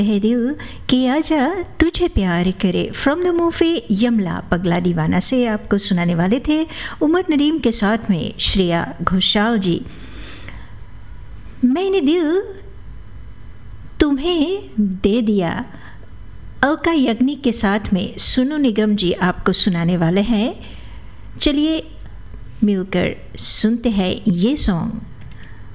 है दिल कि आजा तुझे प्यार करे फ्रॉम द मूवी यमला पगला दीवाना से आपको सुनाने वाले थे उमर नदीम के साथ में श्रेया घोषाल जी। मैंने दिल तुम्हें दे दिया अलका याग्निक के साथ में सोनू निगम जी आपको सुनाने वाले हैं। चलिए मिलकर सुनते हैं ये सॉन्ग।